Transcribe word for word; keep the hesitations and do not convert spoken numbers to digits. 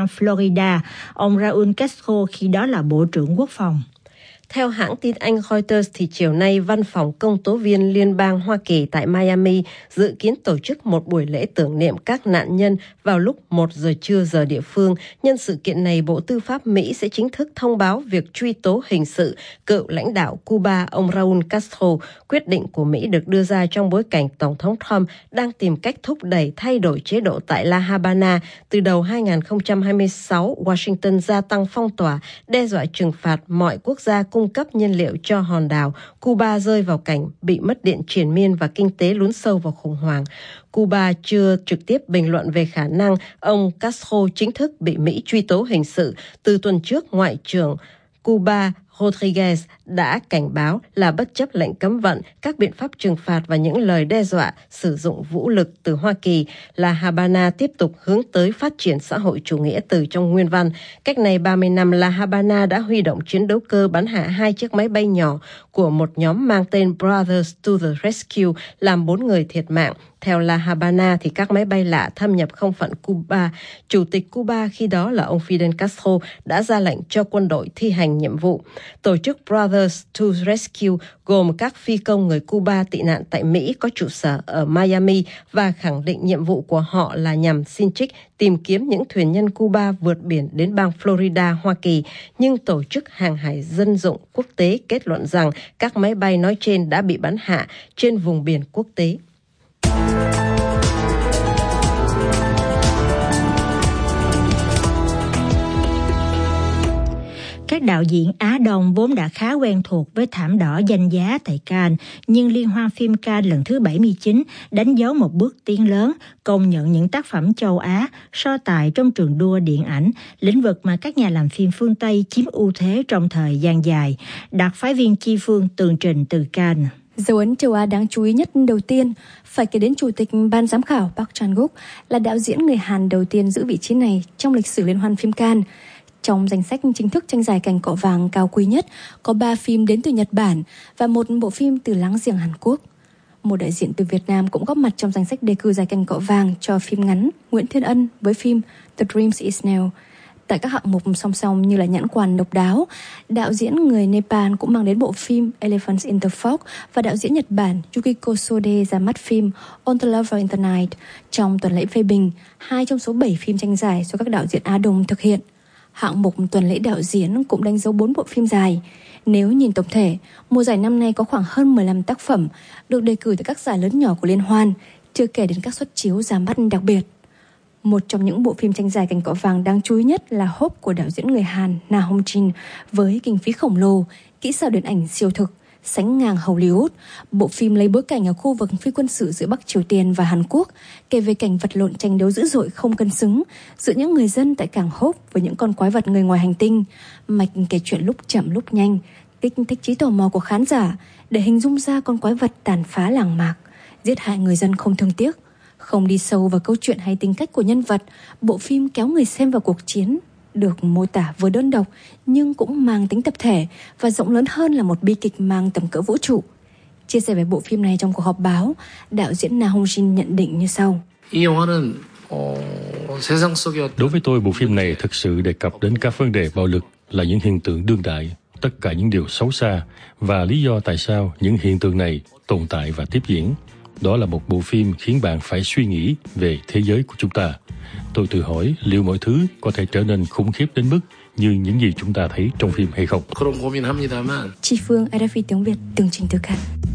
Florida, ông Raúl Castro khi đó là Bộ trưởng Quốc phòng. Theo hãng tin Anh Reuters, thì chiều nay, Văn phòng Công tố viên Liên bang Hoa Kỳ tại Miami dự kiến tổ chức một buổi lễ tưởng niệm các nạn nhân vào lúc một giờ trưa giờ địa phương. Nhân sự kiện này, Bộ Tư pháp Mỹ sẽ chính thức thông báo việc truy tố hình sự cựu lãnh đạo Cuba ông Raúl Castro. Quyết định của Mỹ được đưa ra trong bối cảnh Tổng thống Trump đang tìm cách thúc đẩy thay đổi chế độ tại La Habana. Từ đầu hai không hai sáu, Washington gia tăng phong tỏa, đe dọa trừng phạt mọi quốc gia cung cấp nhiên liệu cho hòn đảo. Cuba rơi vào cảnh bị mất điện triền miên và kinh tế lún sâu vào khủng hoảng. Cuba chưa trực tiếp bình luận về khả năng ông Castro chính thức bị Mỹ truy tố hình sự. Từ tuần trước, Ngoại trưởng Cuba Rodriguez đã cảnh báo là bất chấp lệnh cấm vận, các biện pháp trừng phạt và những lời đe dọa sử dụng vũ lực từ Hoa Kỳ, La Habana tiếp tục hướng tới phát triển xã hội chủ nghĩa từ trong nguyên văn. Cách này ba mươi năm, La Habana đã huy động chiến đấu cơ bắn hạ hai chiếc máy bay nhỏ của một nhóm mang tên Brothers to the Rescue, làm bốn người thiệt mạng. Theo La Habana, thì các máy bay lạ thâm nhập không phận Cuba. Chủ tịch Cuba khi đó là ông Fidel Castro đã ra lệnh cho quân đội thi hành nhiệm vụ. Tổ chức Brothers to Rescue gồm các phi công người Cuba tị nạn tại Mỹ có trụ sở ở Miami và khẳng định nhiệm vụ của họ là nhằm xin trích tìm kiếm những thuyền nhân Cuba vượt biển đến bang Florida, Hoa Kỳ. Nhưng Tổ chức Hàng hải Dân dụng Quốc tế kết luận rằng các máy bay nói trên đã bị bắn hạ trên vùng biển quốc tế. Các đạo diễn Á Đông vốn đã khá quen thuộc với thảm đỏ danh giá tại Cannes, nhưng Liên hoan phim Cannes lần thứ bảy mươi chín đánh dấu một bước tiến lớn, công nhận những tác phẩm châu Á, so tài trong trường đua điện ảnh, lĩnh vực mà các nhà làm phim phương Tây chiếm ưu thế trong thời gian dài. Đặc phái viên Chi Phương tường trình từ Cannes. Dấu ấn châu Á đáng chú ý nhất đầu tiên phải kể đến Chủ tịch Ban giám khảo Park Chan-wook, là đạo diễn người Hàn đầu tiên giữ vị trí này trong lịch sử Liên hoan phim Cannes. Trong danh sách chính thức tranh giải cành cọ vàng cao quý nhất, có ba phim đến từ Nhật Bản và một bộ phim từ láng giềng Hàn Quốc. Một đại diện từ Việt Nam cũng góp mặt trong danh sách đề cử giải cành cọ vàng cho phim ngắn Nguyễn Thiên Ân với phim The Dreams Is Now. Tại các hạng mục song song như là Nhãn quan độc đáo, đạo diễn người Nepal cũng mang đến bộ phim Elephants in the Fog và đạo diễn Nhật Bản Yukiko Sode ra mắt phim On the Lover in the Night trong tuần lễ phê bình, hai trong số bảy phim tranh giải do các đạo diễn Á Đông thực hiện. Hạng mục tuần lễ đạo diễn cũng đánh dấu bốn bộ phim dài. Nếu nhìn tổng thể, mùa giải năm nay có khoảng hơn mười lăm tác phẩm được đề cử tại các giải lớn nhỏ của liên hoan, chưa kể đến các suất chiếu ra mắt đặc biệt. Một trong những bộ phim tranh giải cành cọ vàng đáng chú ý nhất là Hope của đạo diễn người Hàn Na Hong Jin, với kinh phí khổng lồ, kỹ xảo điện ảnh siêu thực, sánh ngang Hollywood. Bộ phim lấy bối cảnh ở khu vực phi quân sự giữa Bắc Triều Tiên và Hàn Quốc, kể về cảnh vật lộn tranh đấu dữ dội không cân xứng giữa những người dân tại cảng Hope với những con quái vật người ngoài hành tinh. Mạch kể chuyện lúc chậm lúc nhanh, kích thích trí tò mò của khán giả để hình dung ra con quái vật tàn phá làng mạc, giết hại người dân không thương tiếc. Không đi sâu vào câu chuyện hay tính cách của nhân vật, bộ phim kéo người xem vào cuộc chiến, được mô tả vừa đơn độc nhưng cũng mang tính tập thể và rộng lớn hơn là một bi kịch mang tầm cỡ vũ trụ. Chia sẻ về bộ phim này trong cuộc họp báo, đạo diễn Na Hong Jin nhận định như sau. Đối với tôi, bộ phim này thực sự đề cập đến các vấn đề bạo lực là những hiện tượng đương đại, tất cả những điều xấu xa và lý do tại sao những hiện tượng này tồn tại và tiếp diễn. Đó là một bộ phim khiến bạn phải suy nghĩ về thế giới của chúng ta. Tôi tự hỏi liệu mọi thứ có thể trở nên khủng khiếp đến mức như những gì chúng ta thấy trong phim hay không. Chi Phương, rờ ép i tiếng Việt, tường trình từ Cannes.